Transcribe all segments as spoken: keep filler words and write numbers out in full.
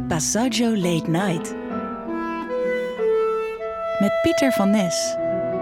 Passaggio Late Night. Met Pieter van Nes.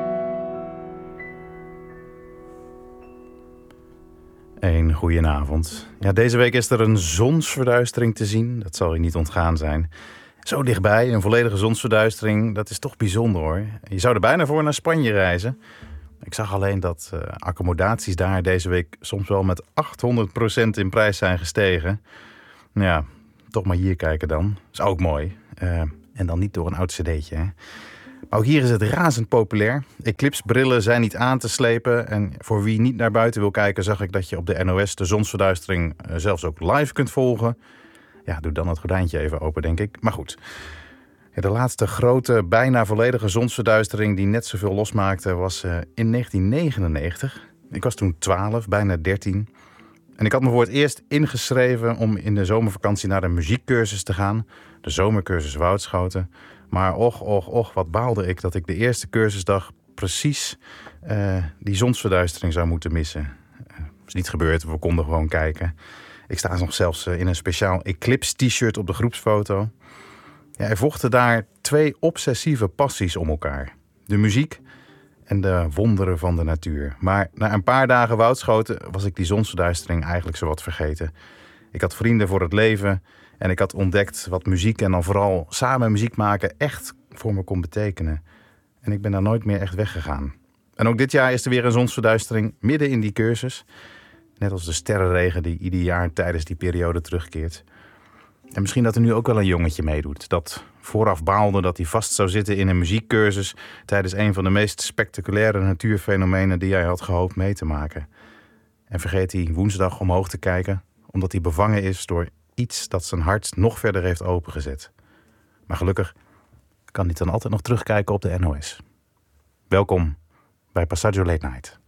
Een goedenavond. Ja, deze week is er een zonsverduistering te zien. Dat zal je niet ontgaan zijn. Zo dichtbij, een volledige zonsverduistering, dat is toch bijzonder hoor. Je zou er bijna voor naar Spanje reizen. Ik zag alleen dat uh, accommodaties daar deze week soms wel met achthonderd procent in prijs zijn gestegen. Ja, toch maar hier kijken dan. Is ook mooi. Uh, en dan niet door een oud cd'tje. Hè. Maar ook hier is het razend populair. Eclipsebrillen zijn niet aan te slepen. En voor wie niet naar buiten wil kijken, zag ik dat je op de N O S de zonsverduistering uh, zelfs ook live kunt volgen. Ja, doe dan het gordijntje even open, denk ik. Maar goed. Ja, de laatste grote, bijna volledige zonsverduistering die net zoveel losmaakte was uh, in negentien negenennegentig. Ik was toen twaalf, bijna dertien. En ik had me voor het eerst ingeschreven om in de zomervakantie naar een muziekcursus te gaan. De zomercursus Woudschoten. Maar och, och, och, wat baalde ik dat ik de eerste cursusdag precies uh, die zonsverduistering zou moeten missen. Uh, is niet gebeurd, we konden gewoon kijken. Ik sta nog zelfs uh, in een speciaal Eclipse t-shirt op de groepsfoto. Ja, er vochten daar twee obsessieve passies om elkaar. De muziek en de wonderen van de natuur. Maar na een paar dagen Woudschoten was ik die zonsverduistering eigenlijk zowat vergeten. Ik had vrienden voor het leven en ik had ontdekt wat muziek en dan vooral samen muziek maken echt voor me kon betekenen. En ik ben daar nooit meer echt weggegaan. En ook dit jaar is er weer een zonsverduistering midden in die cursus. Net als de sterrenregen die ieder jaar tijdens die periode terugkeert. En misschien dat er nu ook wel een jongetje meedoet. Dat vooraf baalde dat hij vast zou zitten in een muziekcursus tijdens een van de meest spectaculaire natuurfenomenen die hij had gehoopt mee te maken. En vergeet hij woensdag omhoog te kijken, omdat hij bevangen is door iets dat zijn hart nog verder heeft opengezet. Maar gelukkig kan hij dan altijd nog terugkijken op de N O S. Welkom bij Passaggio Late Night.